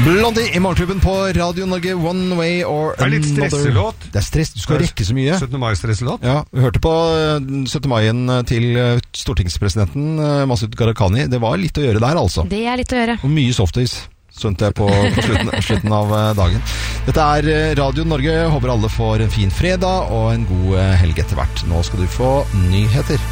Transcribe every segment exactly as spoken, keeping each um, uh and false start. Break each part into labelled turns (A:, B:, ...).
A: Blondie i morgenklubben på Radio Norge, One Way or Another.
B: Det er litt stresselåt.
A: Det er stress, du skal rekke så mye.
B: syttende mai-stresselåt.
A: Ja, vi hørte på syttende maien til stortingspresidenten Masud Gharahkhani. Det var litt å gjøre der, altså.
C: Det er litt å gjøre.
A: Og mye softis, skjønte jeg på, på slutten, slutten av dagen. Dette er Radio Norge. Håper alle får en fin fredag og en god helg etter hvert. Nå skal du få nyheter.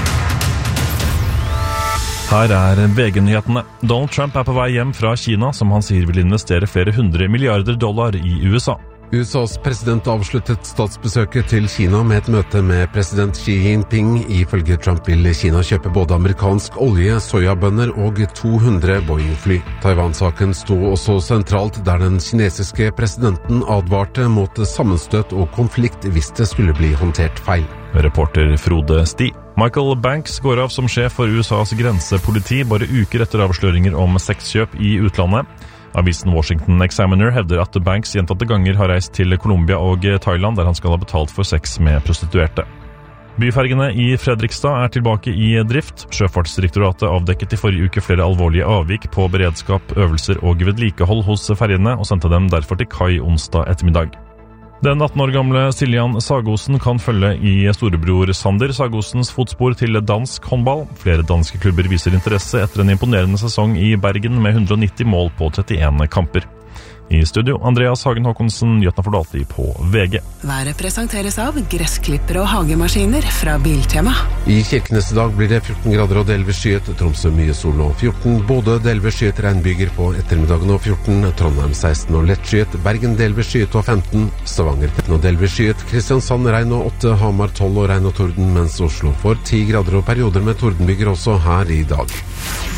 D: Her er V G-nyhetene. Donald Trump er på vei hjem fra Kina, som han sier vil investere flere hundre milliarder dollar i U S A.
E: U S A's president avsluttet statsbesøket til Kina med et møte med president Xi Jinping. Ifølge Trump vil Kina kjøpe både amerikansk olje, soyabønner og to hundre Boeing-fly. Taiwan-saken sto også sentralt, der den kinesiske presidenten advarte mot sammenstøt og konflikt hvis det skulle bli håndtert feil.
D: Reporter Frode Sti. Michael Banks går av som sjef for U S A's grensepoliti bare uker etter avsløringer om sexkjøp i utlandet. Avisen Washington Examiner hevder at Banks gjentatte ganger har reist til Colombia og Thailand, der han skal ha betalt for sex med prostituerte. Byfergene i Fredrikstad er tilbake i drift. Sjøfartsdirektoratet avdekket i forrige uke flere alvorlige avvik på beredskap, øvelser og vedlikehold hos fergene, og sendte dem derfor til kai onsdag ettermiddag. Den atten år gamle Siljan Sagosen kan følge i storebror Sander Sagosens fotspor til dansk håndball. Flere danske klubber viser interesse etter en imponerende sesong i Bergen med hundre og nitti mål på trettien kamper. I studio, Andreas Hagen Håkonsen, Jøtna Fordati på V G.
F: Været presenteres av gressklipper og hagemaskiner fra Biltema.
E: I Kirkenes i dag blir det fjorten grader og delvis skyet, Tromsø mye sol og fjorten, Bodø delvis skyet regnbyger på ettermiddagen og fjorten, Trondheim seksten og lett skyet, Bergen delvis skyet og femten, Stavanger tretten og delvis skyet, Kristiansand regn og åtte, Hamar tolv og regn og torden, mens Oslo får ti grader og perioder med tordenbyger også her i dag.